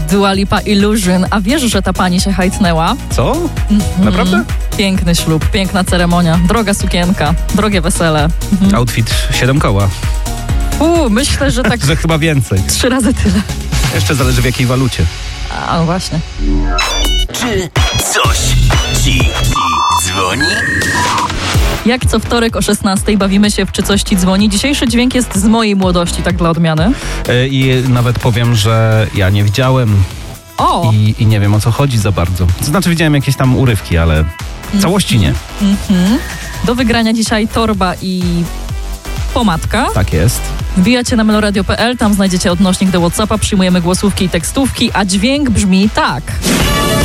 Dua Lipa Illusion. A wiesz, że ta pani się hajtnęła? Co? Naprawdę? Piękny ślub, piękna ceremonia, droga sukienka, drogie wesele. Outfit 7 koła. Myślę, że tak Że chyba więcej. 3 razy tyle. Jeszcze zależy w jakiej walucie. A no właśnie. Czy coś ci dzwoni? Jak co wtorek o 16:00 bawimy się w Czy coś ci dzwoni. Dzisiejszy dźwięk jest z mojej młodości, tak dla odmiany. I nawet powiem, że ja nie widziałem O! i nie wiem, o co chodzi za bardzo. To znaczy widziałem jakieś tam urywki, ale całości nie. Do wygrania dzisiaj torba i pomadka. Tak jest. Wbijacie na meloradio.pl, tam znajdziecie odnośnik do WhatsAppa, przyjmujemy głosówki i tekstówki, a dźwięk brzmi tak.